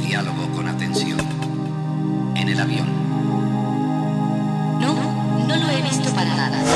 diálogo con atención. En el avión. No, no lo he visto para nada.